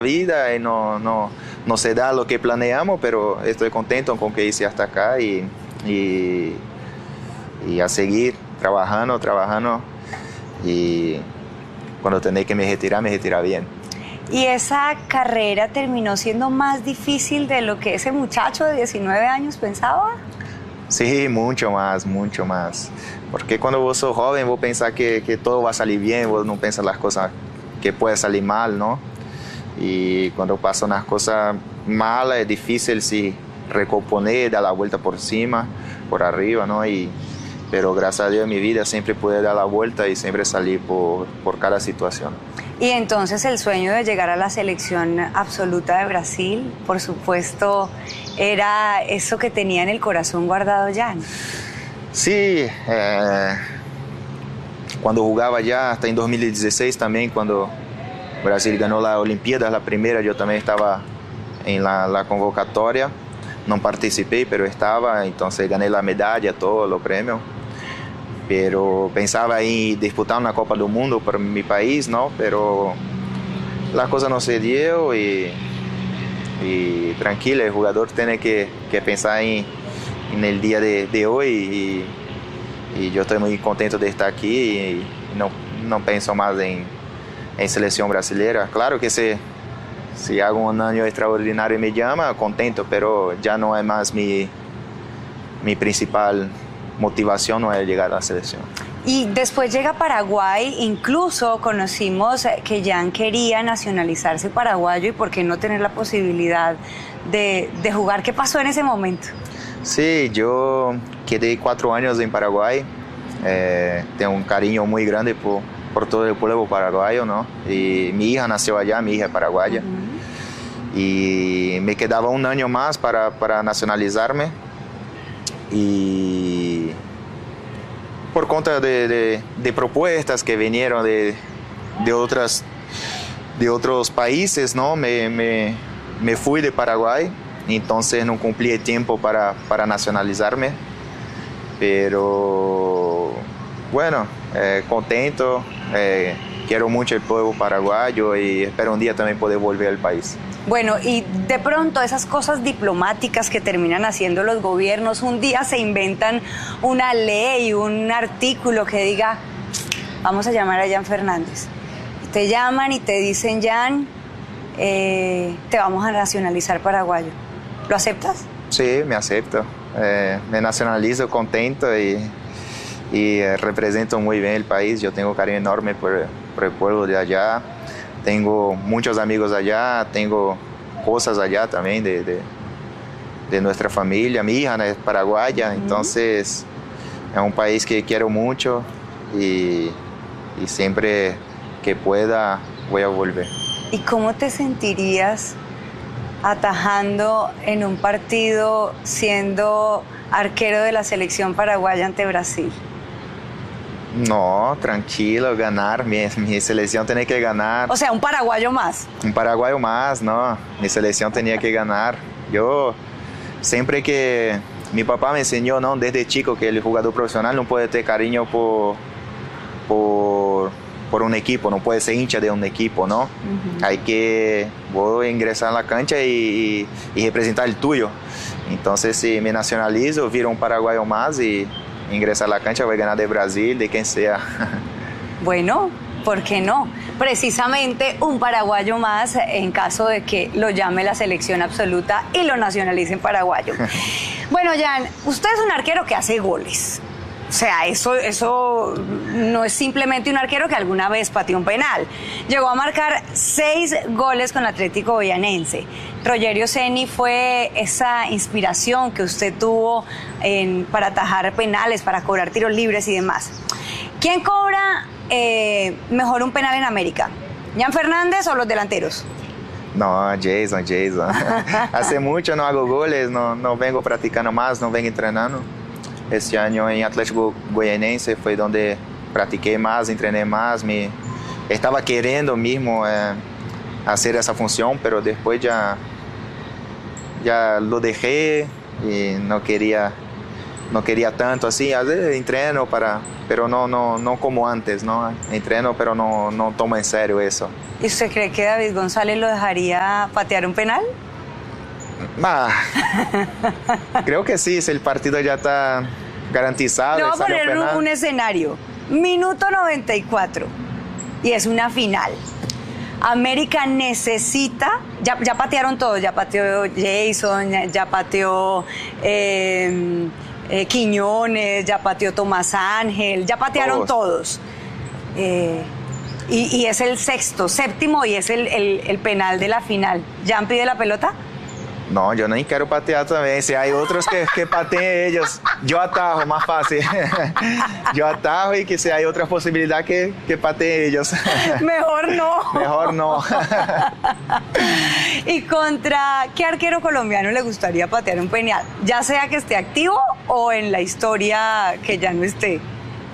vida y no se da lo que planeamos, pero estoy contento con que hice hasta acá y a seguir trabajando y cuando tenga que me retirar bien. ¿Y esa carrera terminó siendo más difícil de lo que ese muchacho de 19 años pensaba? Sí, mucho más. Porque cuando vos sos joven, vos pensás que todo va a salir bien, vos no pensás las cosas que pueden salir mal, ¿no? Y cuando pasan unas cosas malas es difícil sí, recomponer, dar la vuelta por encima, por arriba, ¿no? Pero gracias a Dios en mi vida siempre pude dar la vuelta y siempre salir por cada situación. Y entonces el sueño de llegar a la selección absoluta de Brasil, por supuesto, era eso que tenía en el corazón guardado Jan. Sí, cuando jugaba allá, hasta en 2016 también, cuando Brasil ganó la Olimpíada, la primera, yo también estaba en la convocatoria, no participé, pero estaba, entonces gané la medalla, todos los premios. Pero pensaba en disputar una Copa del Mundo para mi país, ¿no? Pero la cosa no se dio y tranquilo, el jugador tiene que pensar en el día de hoy y yo estoy muy contento de estar aquí y no pienso más en selección brasileña. Claro que si hago un año extraordinario y me llama, contento, pero ya no es más mi principal motivación, no es llegar a la selección. Y después llega Paraguay, incluso conocimos que Jan quería nacionalizarse paraguayo y por qué no tener la posibilidad de jugar. ¿Qué pasó en ese momento? Sí, yo quedé 4 años en Paraguay, tengo un cariño muy grande por todo el pueblo paraguayo, ¿no? Y mi hija nació allá, mi hija es paraguaya, y me quedaba un año más para nacionalizarme y por cuenta de propuestas que vinieron de otros países, ¿no? Me fui de Paraguay, entonces no cumplí el tiempo para nacionalizarme, pero bueno, contento, quiero mucho el pueblo paraguayo y espero un día también poder volver al país. Bueno, y de pronto esas cosas diplomáticas que terminan haciendo los gobiernos, un día se inventan una ley, un artículo que diga, vamos a llamar a Jan Fernández. Te llaman y te dicen, Jan, te vamos a nacionalizar paraguayo. ¿Lo aceptas? Sí, me acepto. Me nacionalizo contento y represento muy bien el país. Yo tengo cariño enorme por el pueblo de allá. Tengo muchos amigos allá, tengo cosas allá también de nuestra familia. Mi hija es paraguaya, entonces es un país que quiero mucho y siempre que pueda voy a volver. ¿Y cómo te sentirías atajando en un partido siendo arquero de la selección paraguaya ante Brasil? No, tranquilo, ganar. Mi selección tenía que ganar. O sea, un paraguayo más. Un paraguayo más, no. Mi selección tenía que ganar. Yo, siempre que mi papá me enseñó, ¿no? Desde chico, que el jugador profesional no puede tener cariño por un equipo, no puede ser hincha de un equipo, ¿no? Hay que ingresar a la cancha y representar el tuyo. Entonces, si me nacionalizo, viro un paraguayo más y ingresar a la cancha, voy a ganar de Brasil, de quien sea. Bueno, ¿por qué no? Precisamente un paraguayo más en caso de que lo llame la selección absoluta y lo nacionalicen paraguayo. Bueno, Jan, usted es un arquero que hace goles. O sea, eso no es simplemente un arquero que alguna vez pateó un penal. Llegó a marcar 6 goles con Atlético Goianense. Rogerio Ceni fue esa inspiración que usted tuvo para atajar penales, para cobrar tiros libres y demás. ¿Quién cobra mejor un penal en América? ¿Jan Fernández o los delanteros? No, Jason. Hace mucho no hago goles, no vengo practicando más, no vengo entrenando. Este año en Atlético Goianense fue donde practiqué más, entrené más. Estaba queriendo mismo hacer esa función, pero después ya lo dejé y no quería no quería tanto así. A veces entreno pero no como antes, ¿no? Entreno, pero no tomo en serio eso. ¿Y usted cree que David González lo dejaría patear un penal? Creo que sí, si el partido ya está garantizado. Le voy a poner un escenario. Minuto 94 y es una final. América necesita, ya patearon todos, ya pateó Jason, ya pateó Quiñones, ya pateó Tomás Ángel, ya patearon todos. Y es el séptimo y es el penal de la final. ¿Jan pide la pelota? No, yo ni quiero patear también. Si hay otros que pateen ellos, yo atajo, más fácil. Yo atajo y que si hay otra posibilidad que pateen ellos. Mejor no. Mejor no. ¿Y contra qué arquero colombiano le gustaría patear un penal? Ya sea que esté activo o en la historia que ya no esté.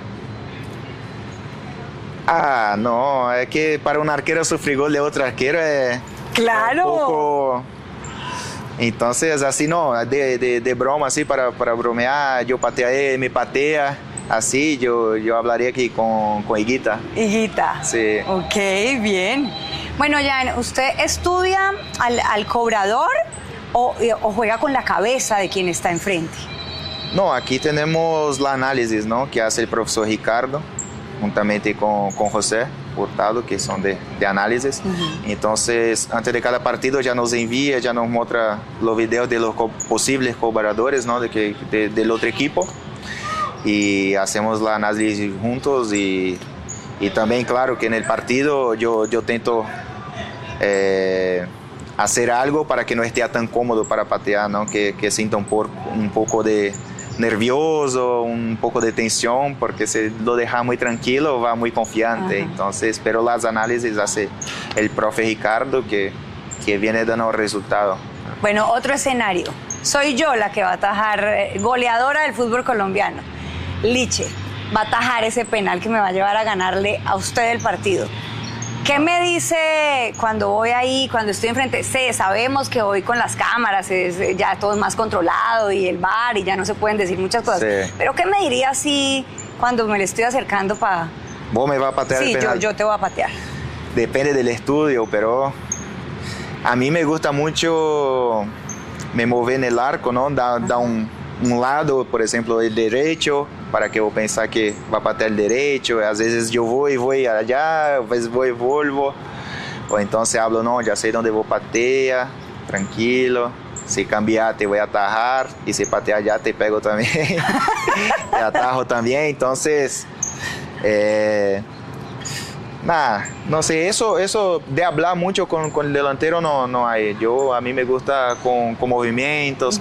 No, es que para un arquero sufrir gol de otro arquero es... Claro. Un poco... Entonces, así no, de broma, así para bromear, yo pateo a él, me patea, así yo hablaría aquí con Higuita. Higuita. Sí. Ok, bien. Bueno, Jan, ¿usted estudia al cobrador o juega con la cabeza de quien está enfrente? No, aquí tenemos la análisis, ¿no? Que hace el profesor Ricardo, juntamente con José Hurtado, que son de análisis. Entonces, antes de cada partido ya nos envía, ya nos muestra los videos de los posibles cobradores, ¿no? Del otro equipo. Y hacemos la análisis juntos y también, claro, que en el partido yo tento hacer algo para que no esté tan cómodo para patear, ¿no? Que sienta un poco de nervioso, un poco de tensión, porque si lo deja muy tranquilo va muy confiante. Entonces, pero las análisis hace el profe Ricardo que viene dando resultado. Bueno, otro escenario. Soy yo la que va a atajar, goleadora del fútbol colombiano. Liche va a atajar ese penal que me va a llevar a ganarle a usted el partido. ¿Qué me dice cuando voy ahí, cuando estoy enfrente? Sabemos que hoy con las cámaras ya todo es más controlado y el VAR y ya no se pueden decir muchas cosas. Sí. Pero ¿qué me diría si cuando me le estoy acercando para... ¿Vos me vas a patear el penal? Sí, yo te voy a patear. Depende del estudio, pero a mí me gusta mucho me mover en el arco, ¿no? Da un lado, por ejemplo, el derecho, para que yo pensar que va a patear el derecho. A veces yo voy allá, a veces voy y vuelvo. O entonces hablo, no, ya sé dónde voy a patear, tranquilo. Si cambiar te voy a atajar y si patear allá te pego también. Te atajo también. Entonces, no sé, eso de hablar mucho con el delantero no hay. A mí me gusta con movimientos,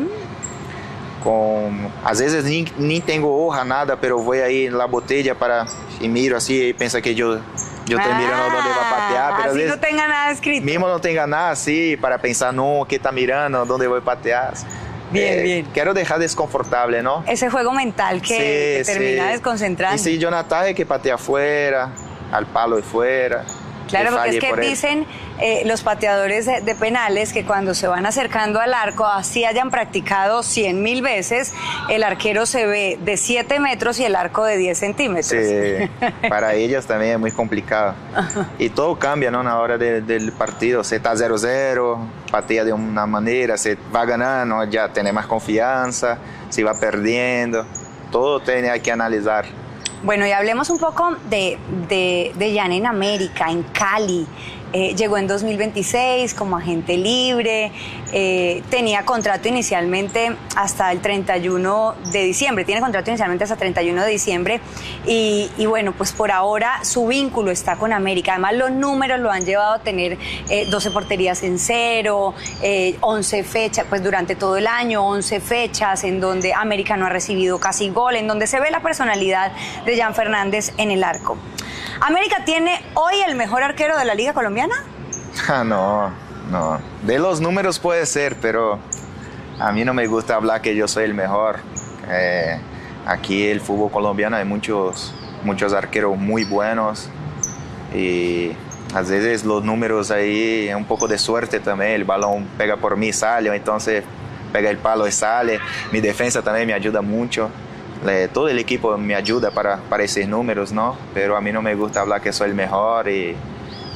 a veces ni tengo hoja, nada, pero voy ahí en la botella y miro así y pienso que yo estoy mirando dónde va a patear. Pero así no tenga nada escrito. Mismo no tenga nada así para pensar, no, ¿qué está mirando? ¿Dónde voy a patear? Bien. Quiero dejar desconfortable, ¿no? Ese juego mental que termina desconcentrando. Y si yo no ataje, que patea afuera, al palo de fuera. Claro, porque es que dicen los pateadores de penales que cuando se van acercando al arco, así hayan practicado 100,000 veces, el arquero se ve de 7 metros y el arco de 10 centímetros. Sí, para ellos también es muy complicado. Y todo cambia, ¿no? A la hora del partido. Se está 0-0, patea de una manera, se va ganando, ya tiene más confianza, se va perdiendo. Todo hay que analizar. Bueno, y hablemos un poco de Jan en América, en Cali. Llegó en 2026 como agente libre, tenía contrato inicialmente hasta el 31 de diciembre, tiene contrato inicialmente hasta el 31 de diciembre y bueno, pues por ahora su vínculo está con América. Además los números lo han llevado a tener 12 porterías en cero, 11 fechas, pues durante todo el año, 11 fechas en donde América no ha recibido casi gol, en donde se ve la personalidad de Jan Fernández en el arco. ¿América tiene hoy el mejor arquero de la Liga Colombiana? No. De los números puede ser, pero a mí no me gusta hablar que yo soy el mejor. Aquí el fútbol colombiano hay muchos arqueros muy buenos y a veces los números ahí, un poco de suerte también, el balón pega por mí, sale, entonces pega el palo y sale. Mi defensa también me ayuda mucho. Todo el equipo me ayuda para esos números, ¿no? Pero a mí no me gusta hablar que soy el mejor y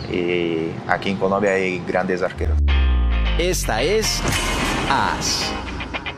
aquí en Colombia hay grandes arqueros. Esta es AS.